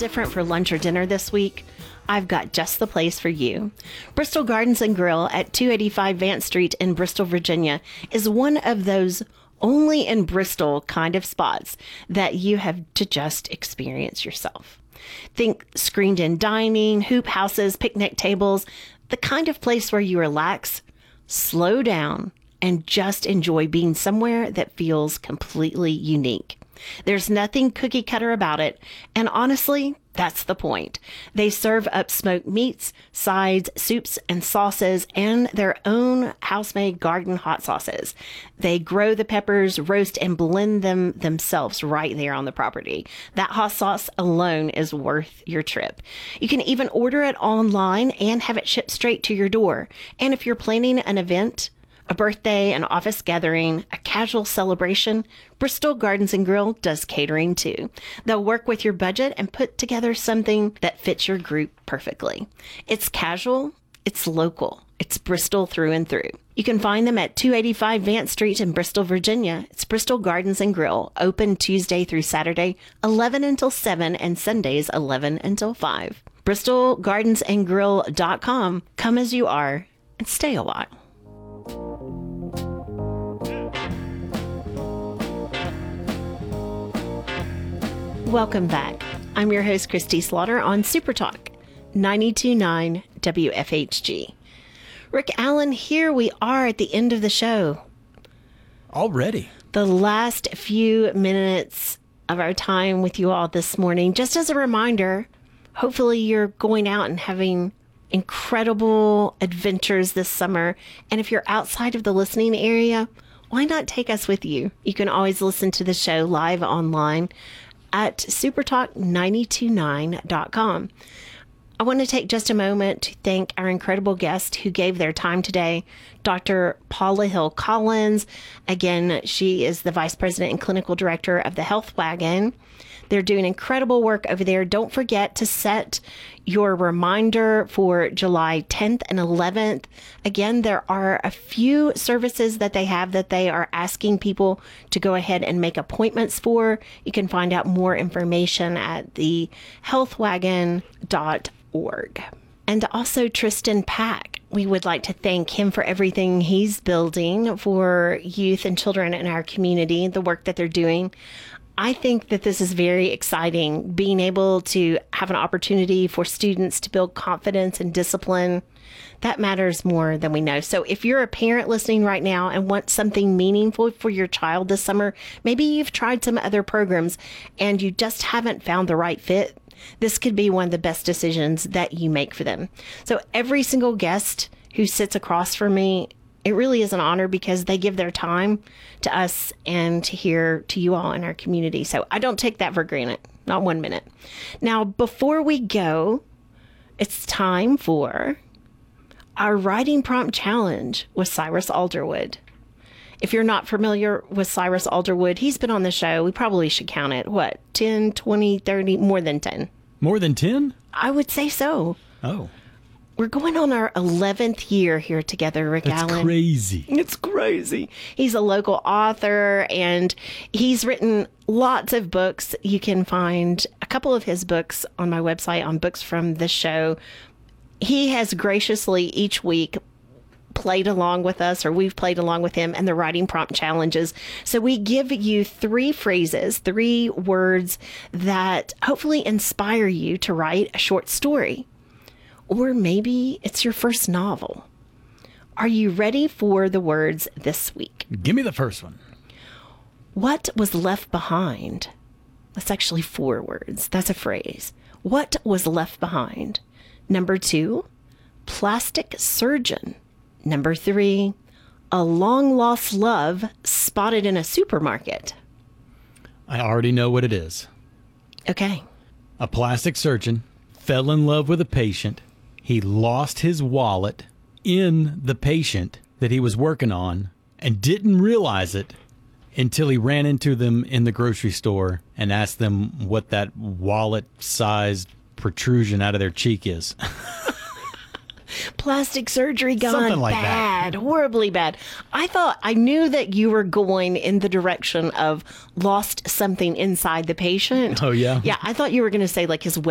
different for lunch or dinner this week? I've got just the place for you. Bristol Gardens and Grill at 285 Vance Street in Bristol, Virginia is one of those only in Bristol kind of spots that you have to just experience yourself. Think screened-in dining, hoop houses, picnic tables, the kind of place where you relax, slow down, and just enjoy being somewhere that feels completely unique. There's nothing cookie cutter about it, and honestly, that's the point. They serve up smoked meats, sides, soups, and sauces, and their own house-made garden hot sauces. They grow the peppers, roast, and blend them themselves right there on the property. That hot sauce alone is worth your trip. You can even order it online and have it shipped straight to your door. And if you're planning an event, a birthday, an office gathering, a casual celebration, Bristol Gardens and Grill does catering too. They'll work with your budget and put together something that fits your group perfectly. It's casual, it's local, it's Bristol through and through. You can find them at 285 Vance Street in Bristol, Virginia. It's Bristol Gardens and Grill, open Tuesday through Saturday, 11 until 7, and Sundays, 11 until 5. BristolGardensandGrill.com. Come as you are and stay a while. Welcome back. I'm your host, Christy Slaughter on Super Talk 92.9 WFHG. Rick Allen, here we are at the end of the show. Already. The last few minutes of our time with you all this morning. Just as a reminder, hopefully you're going out and having incredible adventures this summer. And if you're outside of the listening area, why not take us with you? You can always listen to the show live online at supertalk929.com. I want to take just a moment to thank our incredible guest who gave their time today, Dr. Paula Hill Collins. Again, she is the Vice President and Clinical Director of the Health Wagon. They're doing incredible work over there. Don't forget to set your reminder for July 10th and 11th. Again, there are a few services that they have that they are asking people to go ahead and make appointments for. You can find out more information at the healthwagon.org. And also Tristan Pack. We would like to thank him for everything he's building for youth and children in our community, the work that they're doing. I think that this is very exciting, being able to have an opportunity for students to build confidence and discipline. That matters more than we know. So if you're a parent listening right now and want something meaningful for your child this summer, maybe you've tried some other programs and you just haven't found the right fit, this could be one of the best decisions that you make for them. So every single guest who sits across from me, it really is an honor because they give their time to us and to here to you all in our community. So I don't take that for granted, not 1 minute. Now, before we go, it's time for our writing prompt challenge with Cyrus Alderwood. If you're not familiar with Cyrus Alderwood, he's been on the show. We probably should count it. What, 10, 20, 30, more than 10? More than 10? I would say so. Oh. We're going on our 11th year here together, Rick Allen. That's crazy. It's crazy. He's a local author, and he's written lots of books. You can find a couple of his books on my website on Books from the Show. He has graciously each week played along with us, or we've played along with him, and the writing prompt challenges. So we give you 3 phrases, 3 words that hopefully inspire you to write a short story. Or maybe it's your first novel. Are you ready for the words this week? Give me the first one. What was left behind? That's actually 4 words. That's a phrase. What was left behind? Number 2, plastic surgeon. Number 3, a long-lost love spotted in a supermarket. I already know what it is. Okay. A plastic surgeon fell in love with a patient. He lost his wallet in the patient that he was working on and didn't realize it until he ran into them in the grocery store and asked them what that wallet-sized protrusion out of their cheek is. Plastic surgery gone Something like bad, that. horribly bad. I knew that you were going in the direction of lost something inside the patient. Oh, yeah? Yeah, I thought you were going to say like his